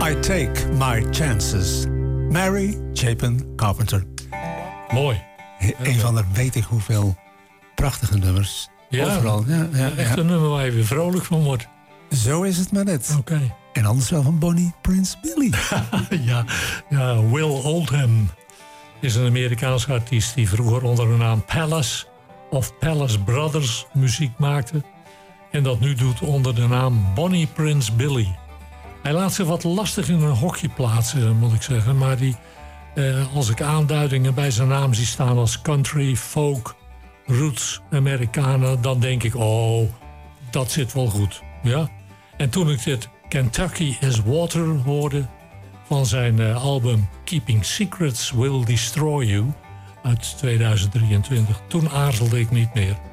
I Take My Chances. Mary Chapin Carpenter. Mooi. Een van de weet ik hoeveel prachtige nummers. Ja, overal. Echt een nummer waar je weer vrolijk van wordt. Zo is het maar net. Oké. En anders wel van Bonnie Prince Billy. ja, Will Oldham is een Amerikaanse artiest die vroeger onder de naam Palace of Palace Brothers muziek maakte. En dat nu doet onder de naam Bonnie Prince Billy. Hij laat zich wat lastig in een hokje plaatsen, moet ik zeggen. Maar als ik aanduidingen bij zijn naam zie staan als country, folk, roots, Americana, dan denk ik, oh, dat zit wel goed. Ja? En toen ik dit Kentucky is Water hoorde van zijn album Keeping Secrets Will Destroy You uit 2023, toen aarzelde ik niet meer.